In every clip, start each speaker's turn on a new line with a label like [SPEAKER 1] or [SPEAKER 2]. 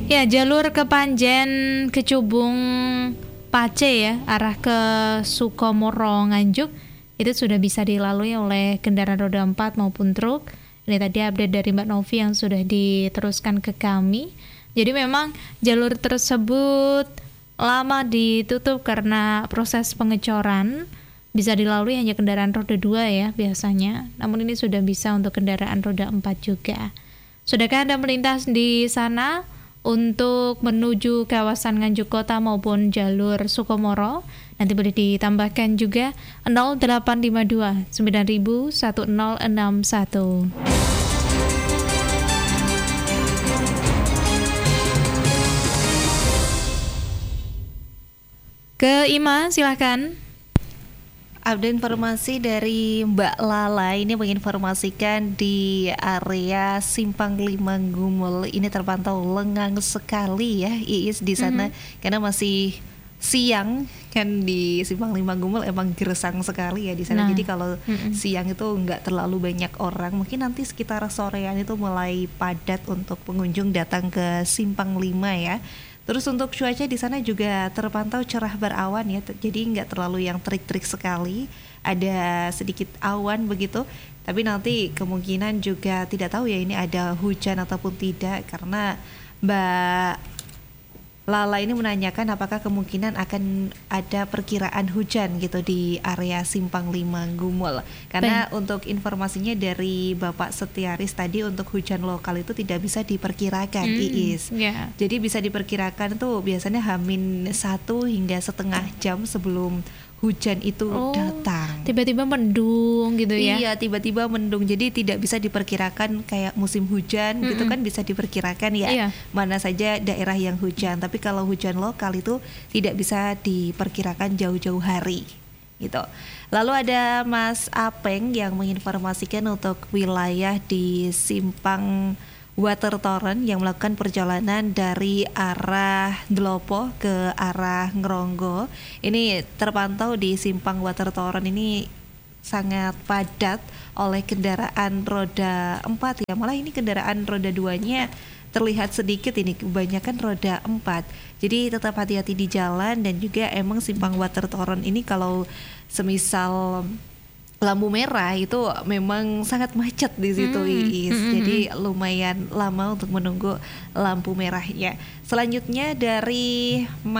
[SPEAKER 1] Ya, jalur Kepanjen Kecubung Pace ya, arah ke Sukomoro Nganjuk itu sudah bisa dilalui oleh kendaraan roda 4 maupun truk. Ini tadi update dari Mbak Novi yang sudah diteruskan ke kami. Jadi memang jalur tersebut lama ditutup karena proses pengecoran. Bisa dilalui hanya kendaraan roda 2 ya biasanya. Namun ini sudah bisa untuk kendaraan roda 4 juga. Sudahkah Anda melintas di sana untuk menuju kawasan Nganjuk Kota maupun jalur Sukomoro? Nanti boleh ditambahkan juga 0852 9000 1061. Ke Ima, silahkan.
[SPEAKER 2] Update informasi dari Mbak Lala ini menginformasikan di area Simpang 5 Gumul ini terpantau lengang sekali ya Iis di sana karena masih siang kan di Simpang 5 Gumul emang gersang sekali ya di sana. Jadi kalau siang itu nggak terlalu banyak orang, mungkin nanti sekitar sorean itu mulai padat untuk pengunjung datang ke Simpang 5 ya. Terus untuk cuaca di sana juga terpantau cerah berawan ya, jadi nggak terlalu yang terik-terik sekali, ada sedikit awan begitu. Tapi nanti kemungkinan juga tidak tahu ya ini ada hujan ataupun tidak, karena Mbak Lala ini menanyakan apakah kemungkinan akan ada perkiraan hujan gitu di area Simpang 5 Gumul. Karena untuk informasinya dari Bapak Setiaris tadi, untuk hujan lokal itu tidak bisa diperkirakan Iis. Jadi bisa diperkirakan tuh biasanya H-1 hingga setengah jam sebelum hujan itu datang.
[SPEAKER 1] Tiba-tiba mendung gitu ya.
[SPEAKER 2] Iya, tiba-tiba mendung. Jadi tidak bisa diperkirakan kayak musim hujan gitu kan, bisa diperkirakan ya mana saja daerah yang hujan. Tapi kalau hujan lokal itu tidak bisa diperkirakan jauh-jauh hari gitu. Lalu ada Mas Apeng yang menginformasikan untuk wilayah di Simpang Water Torrent yang melakukan perjalanan dari arah Dlopo ke arah Ngronggo. Ini terpantau di Simpang Water Torrent ini sangat padat oleh kendaraan roda 4 ya. Malah ini kendaraan roda 2-nya terlihat sedikit, ini kebanyakan roda 4. Jadi tetap hati-hati di jalan. Dan juga emang Simpang Water Torrent ini kalau semisal lampu merah itu memang sangat macet di situ Iis. Jadi lumayan lama untuk menunggu lampu merahnya. Selanjutnya dari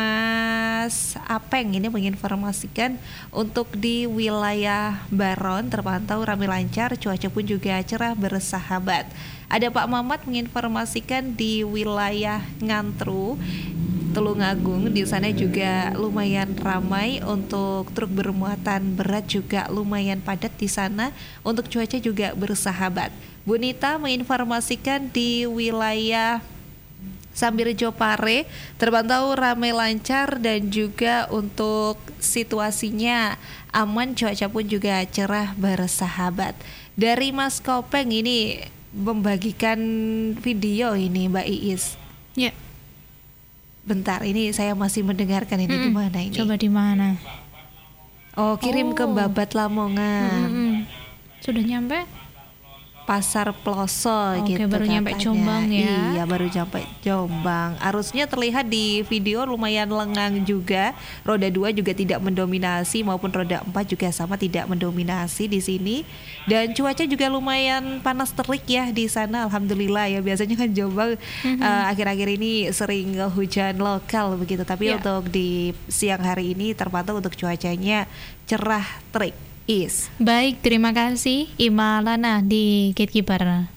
[SPEAKER 2] Mas Apeng ini menginformasikan untuk di wilayah Baron terpantau ramai lancar, cuaca pun juga cerah bersahabat. Ada Pak Mamat menginformasikan di wilayah Ngantru Tulungagung, di sana juga lumayan ramai untuk truk bermuatan berat, juga lumayan padat di sana. Untuk cuaca juga bersahabat. Bu Nita menginformasikan di wilayah Sambirjo Pare terpantau ramai lancar dan juga untuk situasinya aman, cuaca pun juga cerah bersahabat. Dari Mas Kopeng ini membagikan video ini Mbak Iis.
[SPEAKER 1] Ya.
[SPEAKER 2] Bentar, ini saya masih mendengarkan ini di mana ini?
[SPEAKER 1] Coba di mana?
[SPEAKER 2] Oh, kirim ke Babat Lamongan.
[SPEAKER 1] Sudah nyampe?
[SPEAKER 2] Pasar Ploso gitu
[SPEAKER 1] baru
[SPEAKER 2] katanya.
[SPEAKER 1] nyampe Jombang ya.
[SPEAKER 2] Iya, baru nyampe Jombang. Arusnya terlihat di video lumayan lengang juga. Roda 2 juga tidak mendominasi maupun roda 4 juga sama tidak mendominasi di sini. Dan cuaca juga lumayan panas terik ya di sana. Alhamdulillah ya. Biasanya kan Jombang akhir-akhir ini sering hujan lokal begitu. Tapi untuk di siang hari ini terpantau untuk cuacanya cerah terik.
[SPEAKER 1] Baik, terima kasih Ima Lana di Gatekeeper.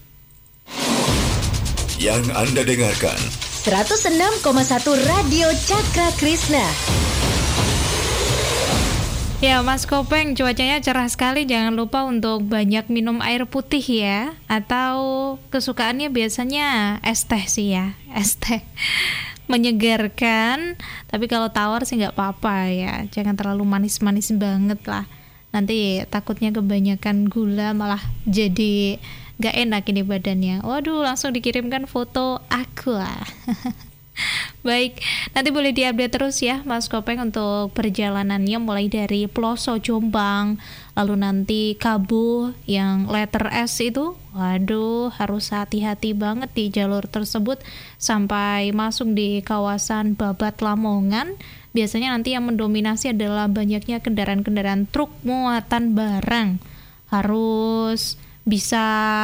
[SPEAKER 3] Yang Anda dengarkan
[SPEAKER 4] 106,1 Radio Cakra Krishna.
[SPEAKER 1] Ya Mas Kopeng, cuacanya cerah sekali. Jangan lupa untuk banyak minum air putih ya. Atau kesukaannya biasanya es teh sih ya. Es teh menyegarkan. Tapi kalau tawar sih nggak apa-apa ya. Jangan terlalu manis-manis banget lah. Nanti takutnya kebanyakan gula malah jadi gak enak ini badannya. Waduh, langsung dikirimkan foto aku lah. Baik, nanti boleh diupdate terus ya Mas Kopeng untuk perjalanannya mulai dari Ploso Jombang, lalu nanti Kabuh yang letter S itu, waduh harus hati-hati banget di jalur tersebut sampai masuk di kawasan Babat Lamongan. Biasanya nanti yang mendominasi adalah banyaknya kendaraan-kendaraan truk muatan barang. Harus bisa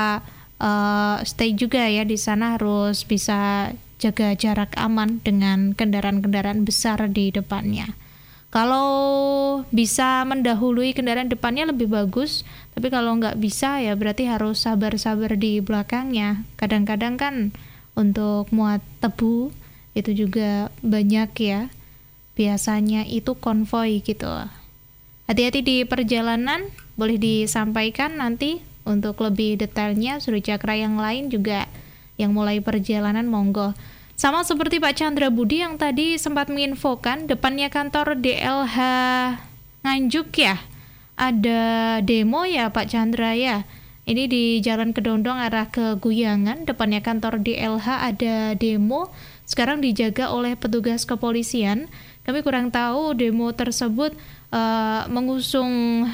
[SPEAKER 1] stay juga ya di sana, harus bisa jaga jarak aman dengan kendaraan-kendaraan besar di depannya. Kalau bisa mendahului kendaraan depannya lebih bagus, tapi kalau nggak bisa ya berarti harus sabar-sabar di belakangnya. Kadang-kadang kan untuk muat tebu itu juga banyak ya, biasanya itu konvoi gitu. Hati-hati di perjalanan, boleh disampaikan nanti untuk lebih detailnya Suri Cakra yang lain juga yang mulai perjalanan monggo. Sama seperti Pak Chandra Budi yang tadi sempat menginfokan depannya kantor DLH Nganjuk ya, ada demo ya Pak Chandra ya. Ini di Jalan Kedondong arah ke Guyangan, depannya kantor DLH ada demo, sekarang dijaga oleh petugas kepolisian. Kami kurang tahu demo tersebut mengusung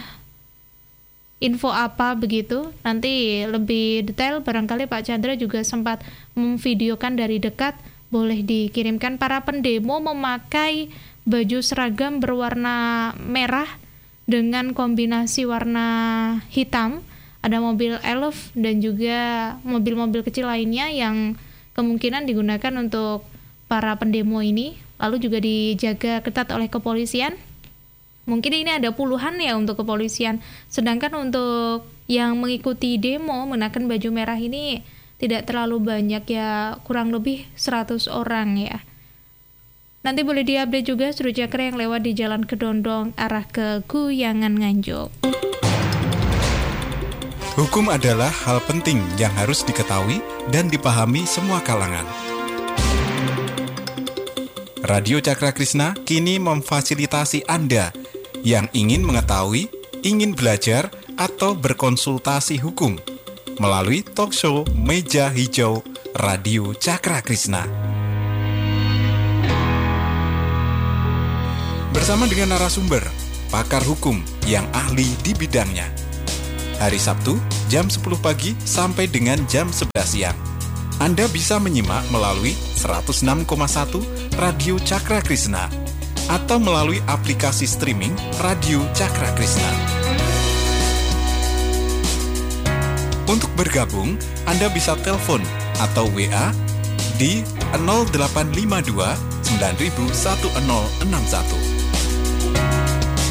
[SPEAKER 1] info apa begitu. Nanti lebih detail barangkali Pak Chandra juga sempat memvideokan dari dekat, boleh dikirimkan. Para pendemo memakai baju seragam berwarna merah dengan kombinasi warna hitam. Ada mobil Elf dan juga mobil-mobil kecil lainnya yang kemungkinan digunakan untuk para pendemo ini, lalu juga dijaga ketat oleh kepolisian. Mungkin ini ada puluhan ya untuk kepolisian, sedangkan untuk yang mengikuti demo mengenakan baju merah ini tidak terlalu banyak ya, kurang lebih 100 orang ya. Nanti boleh diupdate juga Suri Cakra yang lewat di Jalan Kedondong arah ke Guyangan Nganjuk.
[SPEAKER 3] Hukum adalah hal penting yang harus diketahui dan dipahami semua kalangan. Radio Cakra Krishna kini memfasilitasi Anda yang ingin mengetahui, ingin belajar, atau berkonsultasi hukum melalui talk show Meja Hijau Radio Cakra Krishna. Bersama dengan narasumber, pakar hukum yang ahli di bidangnya. Hari Sabtu, jam 10 pagi sampai dengan jam 11 siang. Anda bisa menyimak melalui 106,1 Radio Cakra Krishna atau melalui aplikasi streaming Radio Cakra Krishna. Untuk bergabung, Anda bisa telepon atau WA di 0852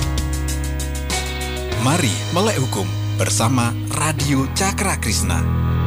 [SPEAKER 3] 901061. Mari melek hukum bersama Radio Cakra Krishna.